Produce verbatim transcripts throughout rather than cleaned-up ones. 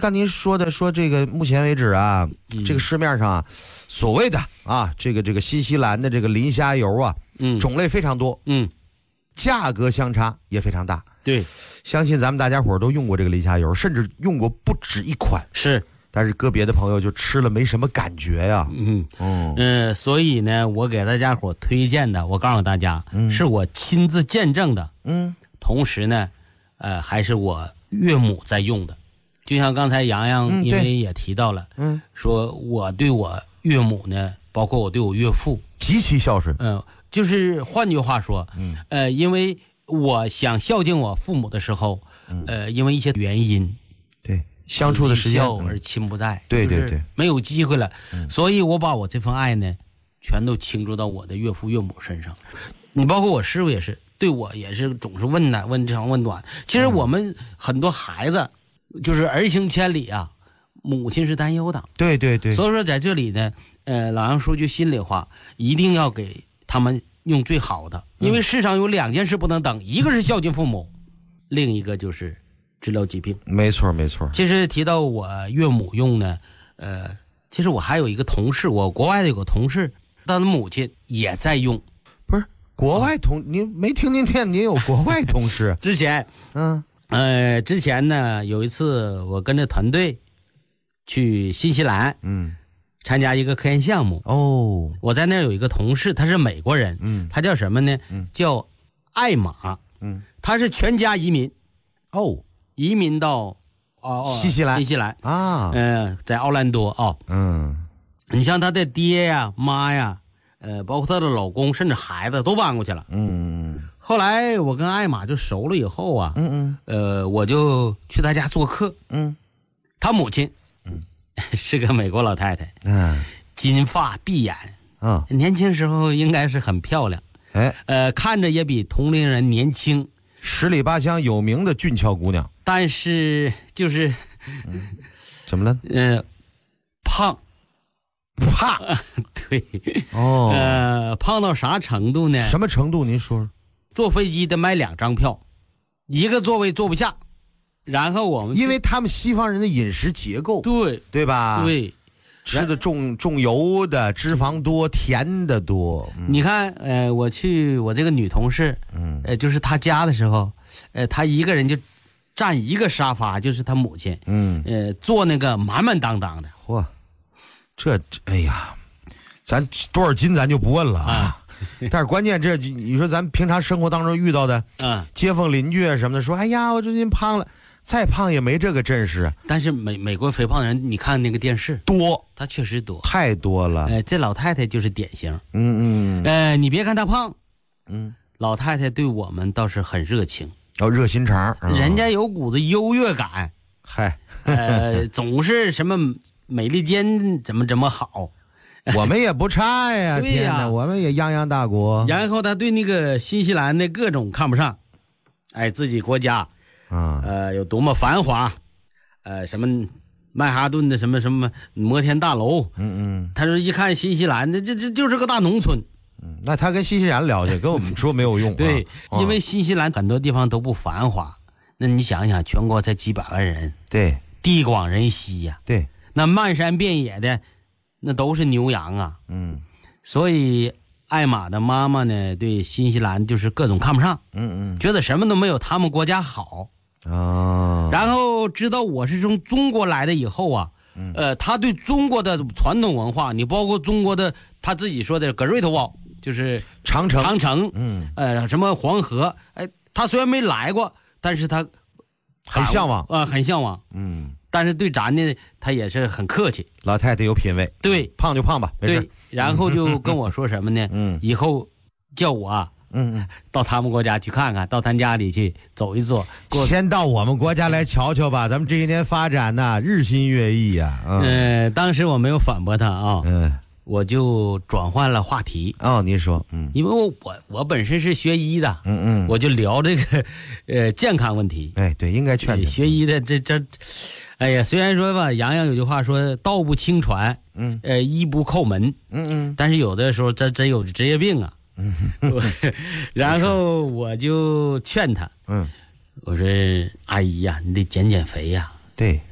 刚您说的说这个目前为止啊， 嗯、 这个市面上啊，所谓的啊，这个这个新西兰的这个磷虾油啊， 嗯， 种类非常多， 嗯， 价格相差也非常大。 对， 相信咱们大家伙都用过这个磷虾油，甚至用过不止一款。 是。 但是个别的朋友就吃了没什么感觉呀， 嗯嗯、呃、所以呢，我给大家伙推荐的，我告诉大家，嗯、是我亲自见证的，嗯，同时呢，呃，还是我岳母在用的，就像刚才洋洋因为也提到了，嗯，说我对我岳母呢，包括我对我岳父极其孝顺， 嗯、呃，就是换句话说，嗯，呃，因为我想孝敬我父母的时候，呃，因为一些原因， 对。相处的时间而亲不在， 对对对， 没有机会了，嗯、所以我把我这份爱呢，全都倾注到我的岳父岳母身上。你包括我师傅也是，对我也是总是问呢，问长问短。其实我们很多孩子，嗯、就是儿行千里啊，母亲是担忧的。 对对对。 所以说在这里呢，呃，老杨说句心里话，一定要给他们用最好的，因为世上有两件事不能等，一个是孝敬父母，另一个就是治疗疾病。 没错没错。 其实提到我岳母用呢，呃，其实我还有一个同事，我国外的有个同事，他的母亲也在用。 不是国外同，您、啊、没听您见您有国外同事？ 之前，嗯，呃，之前呢有一次我跟着团队去新西兰，嗯，参加一个科研项目。哦，我在那儿有一个同事，他是美国人，嗯，他叫什么呢？嗯，叫艾玛，嗯，他是全家移民。哦。移民到哦新西兰， 新西兰啊， 嗯、呃，在奥兰多哦，嗯，你像他的爹呀、妈呀，呃，包括他的老公，甚至孩子都搬过去了，嗯嗯。后来我跟艾玛就熟了以后啊，嗯嗯，呃，我就去他家做客，嗯，他母亲，嗯，是个美国老太太，嗯，金发碧眼，啊，年轻时候应该是很漂亮，哎，呃，看着也比同龄人年轻。 十里八乡有名的俊俏姑娘， 但是就是、 嗯、怎么了？ 呃，胖， 胖， 对，哦，呃，胖到啥程度呢？ 什么程度？您说说。 坐飞机得买两张票，一个座位坐不下，然后我们因为他们西方人的饮食结构， 对对吧？ 对。 吃的重重油的，脂肪多，甜的多。 嗯、你看，呃，我去我这个女同事，嗯，呃，就是她家的时候，呃，她一个人就占一个沙发，就是她母亲，嗯，呃，坐那个满满当当的。 嚯，这哎呀，咱多少斤咱就不问了啊。啊但是关键这，你说咱平常生活当中遇到的，嗯，街坊邻居什么的，说，哎呀，我最近胖了。再胖也没这个阵势， 但是美美国肥胖的人，你看那个电视多， 他确实多， 太多了。 呃，这老太太就是典型， 嗯嗯， 呃，你别看她胖，嗯，老太太对我们倒是很热情， 哦，热心肠， 嗯、人家有股子优越感， 嗨， 呃，总是什么美利坚怎么怎么好， 我们也不差呀， 对呀， 天哪，我们也泱泱大国。 然后他对那个新西兰的各种看不上，哎，自己国家。啊，呃，有多么繁华，呃，什么曼哈顿的什么什么摩天大楼，嗯嗯，他说一看新西兰，那这这就是个大农村， 嗯，那他跟新西兰聊去，跟我们说没有用、啊， 对，啊、因为新西兰很多地方都不繁华，那你想想，全国才几百万人， 对， 地广人稀呀、 啊，对， 那漫山遍野的，那都是牛羊啊，嗯，所以艾玛的妈妈呢，对新西兰就是各种看不上，嗯嗯，觉得什么都没有他们国家好。哦，然后知道我是从中国来的以后啊，嗯、呃，他对中国的传统文化，你包括中国的他自己说的 Great Wall， 就是长城， 长城，嗯，呃，什么黄河，哎，他虽然没来过，但是他很向往， 呃，很向往，嗯，但是对咱呢，他也是很客气。 老太太有品位， 对， 胖就胖吧，没事。 对，然后就跟我说什么呢？嗯，以后叫我啊。嗯嗯，到他们国家去看看，到他家里去走一走， 先到我们国家来瞧瞧吧。咱们这些年发展呐，日新月异呀、啊。嗯、 呃，当时我没有反驳他啊，嗯，我就转换了话题。 哦，您说，嗯， 因为我我我本身是学医的，嗯嗯，我就聊这个呃健康问题。 哎，对，应该劝你学医的这这，哎呀，虽然说吧，洋洋有句话说道不轻传，嗯，呃，医不叩门，嗯嗯，但是有的时候真真有职业病啊。嗯，然后我就劝他，嗯，我说阿姨呀、啊，你得减减肥呀、啊。 对，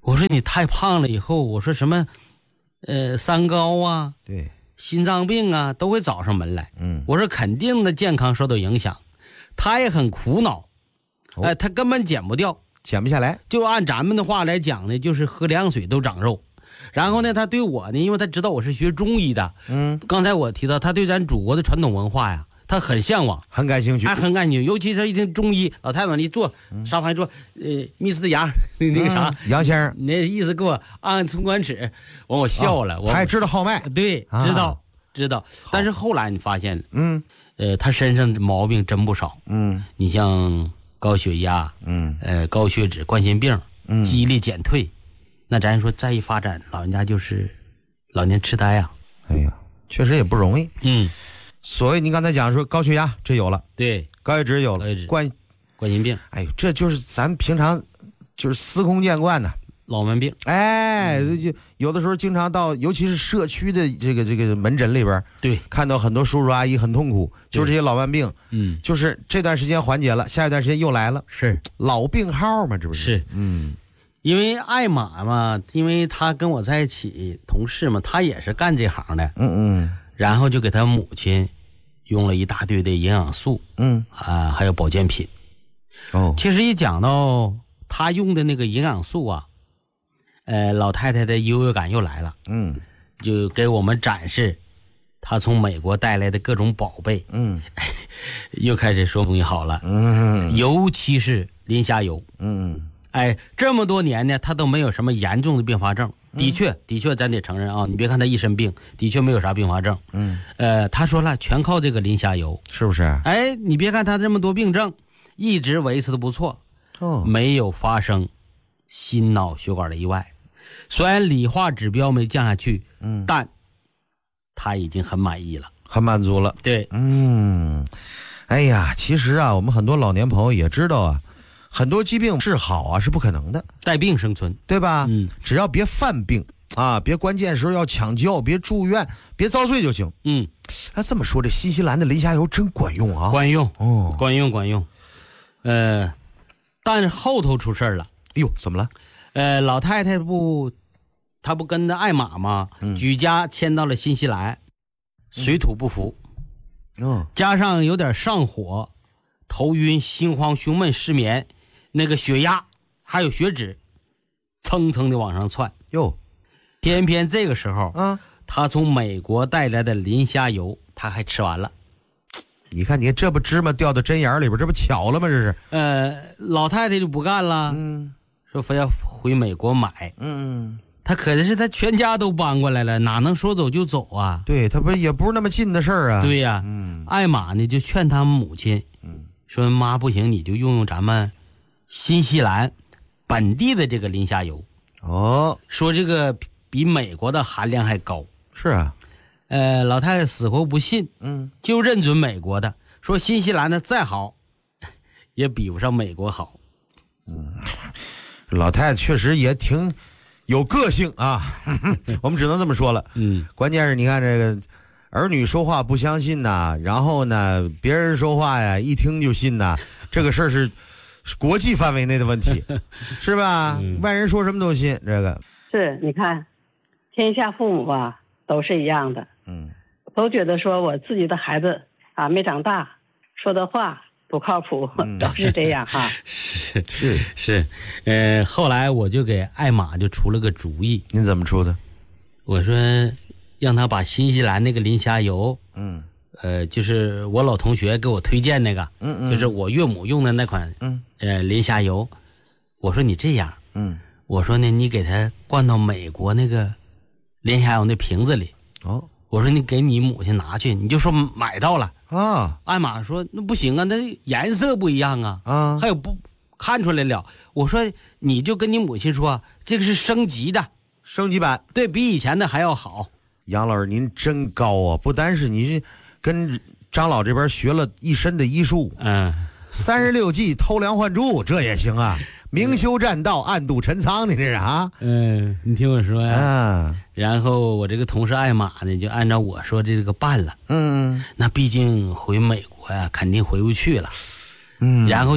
我说你太胖了以后，我说什么呃三高啊， 对， 心脏病啊都会找上门来。 嗯， 我说肯定的健康受到影响，他也很苦恼，哎、呃，他根本减不掉， 减不下来。 就按咱们的话来讲呢，就是喝凉水都长肉。然后呢，他对我呢，因为他知道我是学中医的， 嗯， 刚才我提到他对咱祖国的传统文化呀，他很向往， 很感兴趣， 还很感兴趣。尤其是一听中医，老太太一坐沙发一坐，呃，密斯的杨那个啥、 嗯，杨先生， 你那意思给我按按寸关尺，完我笑了， 哦、 我还知道号脉， 对，知道、啊、知道。但是后来你发现， 嗯， 呃，他身上的毛病真不少， 嗯， 你像高血压， 嗯， 呃，高血脂、冠心病， 嗯， 记忆力减退。那咱说再一发展，老人家就是老年痴呆啊！ 哎呀，确实也不容易。 嗯， 所谓您刚才讲说高血压，这有了， 对， 高血脂有了，冠冠心病， 哎呦，这就是咱平常就是司空见惯的老门病。 哎，就有的时候经常到，尤其是社区的这个这个门诊里边， 对， 看到很多叔叔阿姨很痛苦，就是这些老慢病。 嗯， 就是这段时间缓解了，下一段时间又来了， 是老病号嘛，这不是？ 是， 嗯。 因为艾玛嘛，因为他跟我在一起同事嘛，他也是干这行的， 嗯嗯， 然后就给他母亲用了一大堆的营养素， 嗯啊，还有保健品。 哦， 其实一讲到他用的那个营养素啊，呃，老太太的优越感又来了， 嗯， 就给我们展示他从美国带来的各种宝贝， 嗯， 又开始说东西好了， 嗯， 尤其是磷虾油， 嗯。 哎，这么多年呢，他都没有什么严重的并发症。的确，的确，咱得承认啊，你别看他一身病，的确没有啥并发症。 嗯， 呃，他说了，全靠这个磷虾油， 是不是？ 哎，你别看他这么多病症，一直维持的不错， 哦， 没有发生心脑血管的意外。虽然理化指标没降下去， 嗯， 但他已经很满意了， 很满足了。 对， 嗯，哎呀，其实啊，我们很多老年朋友也知道啊。很多疾病治好啊是不可能的， 带病生存， 对吧？ 嗯， 只要别犯病啊，别关键时候要抢救，别住院，别遭罪就行。 嗯， 啊，这么说，这新西兰的磷虾油真管用啊！ 管用哦， 管用管用。呃，但是后头出事了。 哎呦，怎么了？ 呃，老太太不，她不跟着艾玛吗？ 嗯、 举家迁到了新西兰，水土不服， 嗯，哦、 加上有点上火、头晕、心慌、胸闷、失眠。那个血压还有血脂蹭蹭的往上窜哟， 偏偏这个时候啊， 他从美国带来的磷虾油他还吃完了。 你看你这不芝麻掉到针眼里边，这不巧了吗？这是。 呃，老太太就不干了， 嗯， 说非要回美国买。 嗯， 他可是他全家都搬过来了，哪能说走就走啊？ 对，他不也不是那么近的事儿啊。 对呀、啊， 嗯， 艾玛呢就劝他母亲， 嗯， 说妈不行，你就用用咱们新西兰本地的这个磷虾油。 哦， 说这个比美国的含量还高。 是啊， 呃，老太太死活不信， 嗯， 就认准美国的，说新西兰的再好也比不上美国好。 嗯，老太太确实也挺有个性啊，我们只能这么说了。 嗯， 关键是你看这个儿女说话不相信呐，然后呢别人说话呀一听就信呐，这个事儿是国际范围内的问题，是吧？嗯、外人说什么都信，这个是。你看，天下父母啊都是一样的， 嗯， 都觉得说我自己的孩子啊没长大，说的话不靠谱，嗯、都是这样哈、啊。 是是是，呃，后来我就给艾玛就出了个主意。 您怎么出的？ 我说让他把新西兰那个磷虾油， 嗯。 呃，就是我老同学给我推荐那个， 嗯嗯， 就是我岳母用的那款， 嗯， 呃，磷虾油。我说你这样， 嗯， 我说呢，你给他灌到美国那个磷虾油那瓶子里。 哦， 我说你给你母亲拿去，你就说买到了啊。 艾玛说那不行啊，那颜色不一样啊， 啊， 还有不看出来了。我说你就跟你母亲说，这个是升级的， 升级版， 对比以前的还要好。 杨老师您真高啊，不单是你跟张老这边学了一身的医术， 嗯， 三十六计偷梁换柱这也行啊，明修栈道暗度陈仓，你这是啊？ 嗯，你听我说呀。 啊， 然后我这个同事艾玛呢，就按照我说的这个办了。 嗯， 那毕竟回美国呀，肯定回不去了。 嗯， 然后就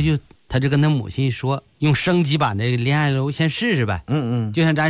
他就跟他母亲说，用升级版的恋爱楼先试试呗。 嗯嗯， 就像咱